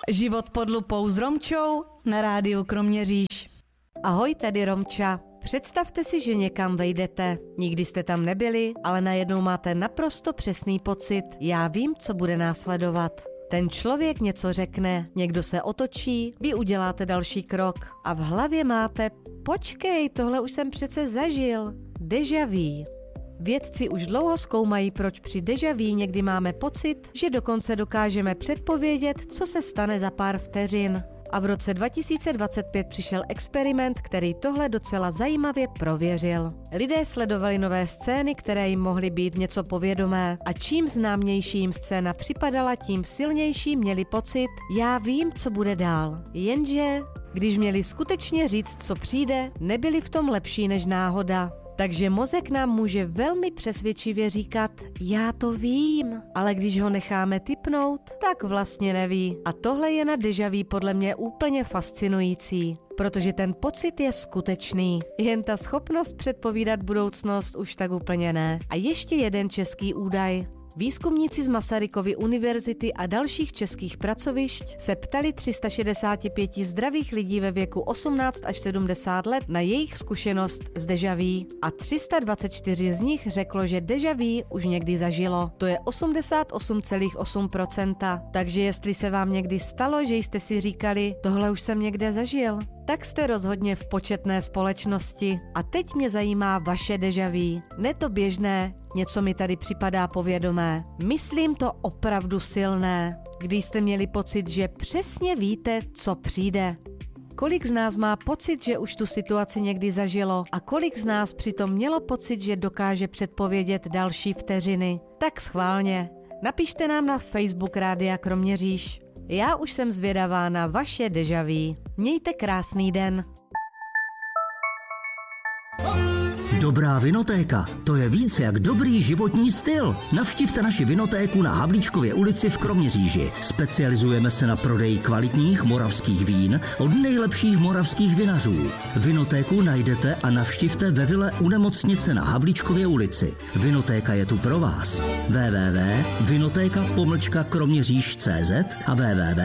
Život pod lupou s Romčou na rádiu Kroměříž. Ahoj, tady Romča. Představte si, že někam vejdete. Nikdy jste tam nebyli, ale najednou máte naprosto přesný pocit. Já vím, co bude následovat. Ten člověk něco řekne, někdo se otočí, vy uděláte další krok a v hlavě máte: počkej, tohle už jsem přece zažil. Déjà vu. Vědci už dlouho zkoumají, proč při déjà vu někdy máme pocit, že dokonce dokážeme předpovědět, co se stane za pár vteřin. A v roce 2025 přišel experiment, který tohle docela zajímavě prověřil. Lidé sledovali nové scény, které jim mohly být něco povědomé, a čím známější jim scéna připadala, tím silnější měli pocit: já vím, co bude dál. Jenže když měli skutečně říct, co přijde, nebyli v tom lepší než náhoda. Takže mozek nám může velmi přesvědčivě říkat: já to vím, ale když ho necháme tipnout, tak vlastně neví. A tohle je na déjà vu podle mě úplně fascinující, protože ten pocit je skutečný. Jen ta schopnost předpovídat budoucnost už tak úplně ne. A ještě jeden český údaj. Výzkumníci z Masarykovy univerzity a dalších českých pracovišť se ptali 365 zdravých lidí ve věku 18 až 70 let na jejich zkušenost s déjà vu a 324 z nich řeklo, že déjà vu už někdy zažilo. To je 88,8%. Takže jestli se vám někdy stalo, že jste si říkali: tohle už jsem někde zažil, tak jste rozhodně v početné společnosti. A teď mě zajímá vaše déjà vu. Ne to běžné, něco mi tady připadá povědomé. Myslím to opravdu silné, když jste měli pocit, že přesně víte, co přijde. Kolik z nás má pocit, že už tu situaci někdy zažilo, a kolik z nás přitom mělo pocit, že dokáže předpovědět další vteřiny? Tak schválně, napište nám na Facebook Rádia Kroměříž. Já už jsem zvědavá na vaše déjà vu. Mějte krásný den. Dobrá vinotéka, to je víc jak dobrý životní styl. Navštivte naši vinotéku na Havlíčkově ulici v Kroměříži. Specializujeme se na prodej kvalitních moravských vín od nejlepších moravských vinařů. Vinotéku najdete a navštivte ve vile u nemocnice na Havlíčkově ulici. Vinotéka je tu pro vás. www.vinoteka-kroměříž.cz a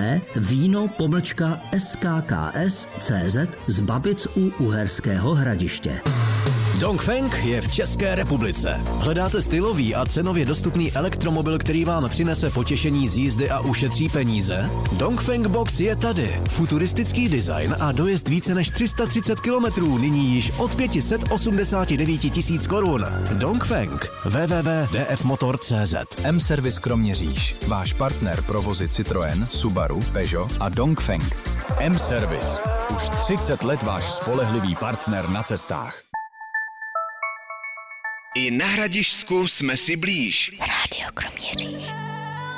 www.víno-skks.cz z Babic u Uherského Hradiště. Dongfeng je v České republice. Hledáte stylový a cenově dostupný elektromobil, který vám přinese potěšení z jízdy a ušetří peníze? Dongfeng Box je tady. Futuristický design a dojezd více než 330 km, nyní již od 589 000 korun. Dongfeng. www.dfmotor.cz. M-Service Kroměříž. Váš partner pro vozy Citroën, Subaru, Peugeot a Dongfeng. M-Service. Už 30 let váš spolehlivý partner na cestách. I na Hradišťsku jsme si blíž. Rádio Kroměříž.